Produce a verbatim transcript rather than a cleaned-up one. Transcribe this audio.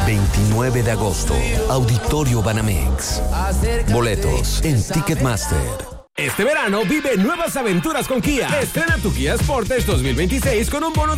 veintinueve de agosto, Auditorio Banamex. Boletos en Ticketmaster. Este verano vive nuevas aventuras con Kia. Estrena tu Kia Sportage dos mil veintiséis con un bono de